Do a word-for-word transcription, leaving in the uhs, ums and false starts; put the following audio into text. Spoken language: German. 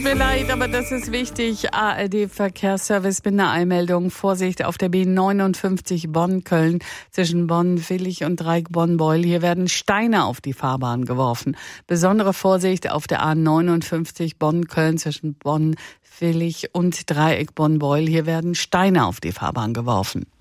Mir leid, aber das ist wichtig. A R D-Verkehrsservice mit einer Eilmeldung. Vorsicht auf der B neunundfünfzig Bonn-Köln zwischen Bonn-Villig und Dreieck Bonn-Beul. Hier werden Steine auf die Fahrbahn geworfen. Besondere Vorsicht auf der A neunundfünfzig Bonn-Köln zwischen Bonn-Villig und Dreieck Bonn-Beul. Hier werden Steine auf die Fahrbahn geworfen.